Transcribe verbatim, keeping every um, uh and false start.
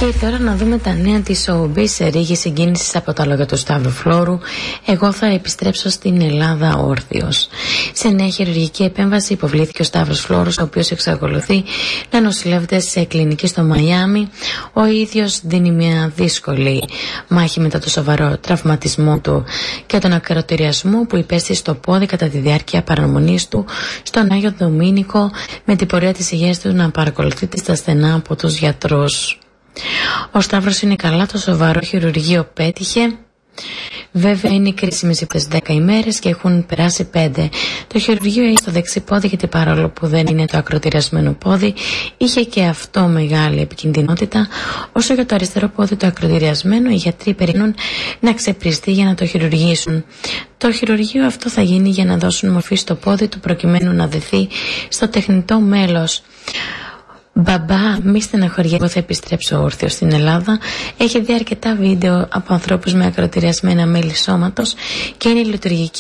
Και ήρθε η ώρα να δούμε τα νέα της showbiz σε ρίγη συγκίνησης από τα λόγια του Σταύρου Φλόρου. Εγώ θα επιστρέψω στην Ελλάδα όρθιος. Σε νέα χειρουργική επέμβαση υποβλήθηκε ο Σταύρος Φλόρος, ο οποίος εξακολουθεί να νοσηλεύεται σε κλινική στο Μαϊάμι. Ο ίδιος δίνει μια δύσκολη μάχη μετά το σοβαρό τραυματισμό του και τον ακροτηριασμό που υπέστη στο πόδι κατά τη διάρκεια παραμονής του στον Άγιο Δομήνικο, με την πορεία της υγείας του να παρακολουθείται στα στενά από τους γιατρούς. Ο Σταύρος είναι καλά, το σοβαρό χειρουργείο πέτυχε. Βέβαια είναι κρίσιμες οι δέκα ημέρες και έχουν περάσει πέντε. Το χειρουργείο έχει στο δεξί πόδι, γιατί παρόλο που δεν είναι το ακροτηριασμένο πόδι, είχε και αυτό μεγάλη επικινδυνότητα. Όσο για το αριστερό πόδι το ακροτηριασμένο, οι γιατροί περιμένουν να ξεπριστεί για να το χειρουργήσουν. Το χειρουργείο αυτό θα γίνει για να δώσουν μορφή στο πόδι του, προκειμένου να δεθεί στο τεχνητό μέλος. Μπαμπά, μη στεναχωριέσαι, εγώ θα επιστρέψω όρθιος στην Ελλάδα. Έχει δει αρκετά βίντεο από ανθρώπους με ακροτηριασμένα μέλη σώματος και είναι λειτουργική